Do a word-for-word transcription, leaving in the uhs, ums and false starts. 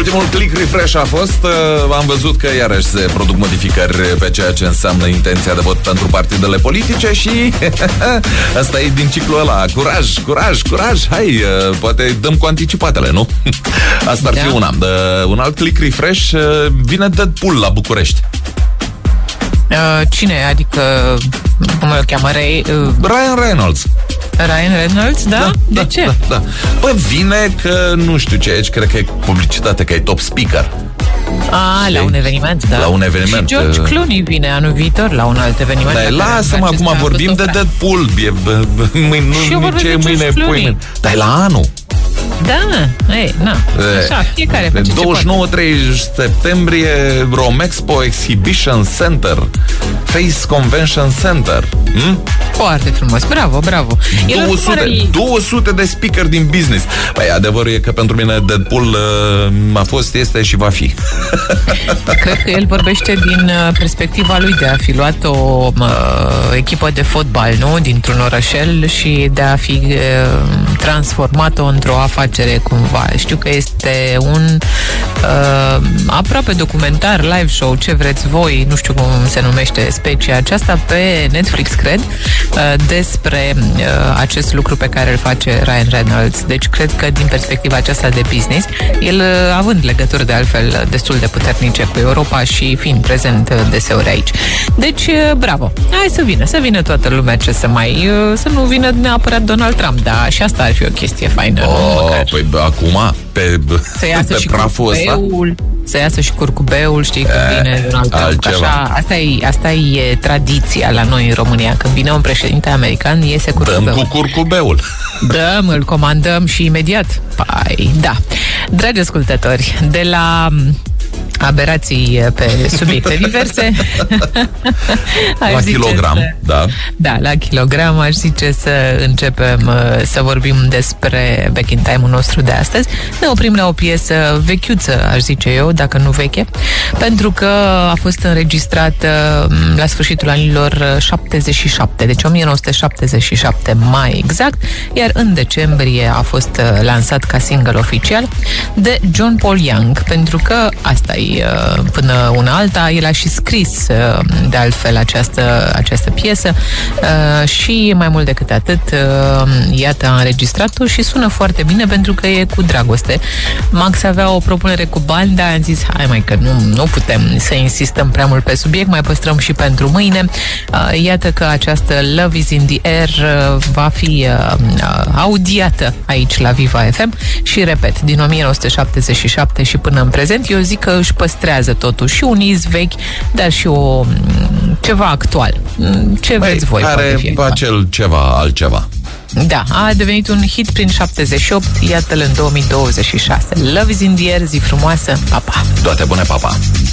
Ultimul click refresh a fost, uh, am văzut că iarăși se produc modificări pe ceea ce înseamnă intenția de vot pentru partidele politice și asta e din ciclul ăla. Curaj, curaj, curaj, hai, uh, poate dăm cu anticipatele, nu? Asta ar da. fi una. Uh, un alt click refresh, uh, vine Deadpool la București. Uh, cine? Adică, cum îl cheamă? Ray, uh... Ryan Reynolds. Ryan Reynolds, da? da de da, ce? Da, da. Păi vine că, nu știu ce, aici cred că e publicitate, că e top speaker. A, la un eveniment, da. La un eveniment. Și George Clooney vine anul viitor la un alt eveniment. Dar lasă-mă, acum vorbim de Deadpool. E, mâine, nu, nici e mâine, pâine. Dar e la anul. Da, ei, na, așa, fiecare face douăzeci și nouă treizeci septembrie, Romexpo Exhibition Center, Face Convention Center. hm? Foarte frumos, bravo, bravo. două sute, două sute de speaker din business. Păi adevărul e că pentru mine Deadpool uh, a fost, este și va fi. Cred că el vorbește din perspectiva lui de a fi luat o uh, echipă de fotbal, nu? Dintr-un orășel și de a fi uh, transformat-o într-o afacere cumva. Știu că este un uh, aproape documentar, live show, ce vreți voi, nu știu cum se numește specia aceasta, pe Netflix, cred, uh, despre uh, acest lucru pe care îl face Ryan Reynolds. Deci cred că din perspectiva aceasta de business, el uh, având legături de altfel destul de puternice cu Europa și fiind prezent uh, deseori aici. Deci, uh, bravo! Hai să vină, să vină toată lumea, ce să mai, uh, să nu vină neapărat Donald Trump, dar și asta ar fi o chestie faină. Oh, păi acum, pe, să iasă pe și praful ăsta? Să iasă și curcubeul, știi, când vine Donald Trump. Așa, asta e, asta e tradiția la noi în România. Când vine un președinte american, iese curcubeul. Dăm cu curcubeul. Dăm, îl comandăm și imediat. Păi, da. Dragi ascultători, de la aberații pe subiecte diverse la kilogram, să, da. Da, la kilogram aș zice să începem să vorbim despre Back in Time-ul nostru de astăzi. Ne oprim la o piesă vechiuță, aș zice eu, dacă nu veche, pentru că a fost înregistrată la sfârșitul anilor șaptezeci și șapte, deci o mie nouă sute șaptezeci și șapte mai exact, iar în decembrie a fost lansat ca single oficial de John Paul Young, pentru că asta e până una alta, el a și scris de altfel această, această piesă și mai mult decât atât, iată, a înregistrat-o și sună foarte bine pentru că e cu dragoste. Max avea o propunere cu bani, dar am zis, hai mai că nu, nu putem să insistăm prea mult pe subiect, mai păstrăm și pentru mâine. Iată că această Love is in the Air va fi audiată aici la Viva F M și, repet, din o mie nouă sute șaptezeci și șapte și până în prezent, eu zic că își păstrează totuși un iz vechi, dar și o ceva actual. Ce Băi, vreți voi? Are acel ceva, altceva. Da, a devenit un hit prin șaptezeci și opt, iată-l în două mii douăzeci și șase. Love is in the Air, zi frumoasă, pa, pa! Toate bune, pa, pa!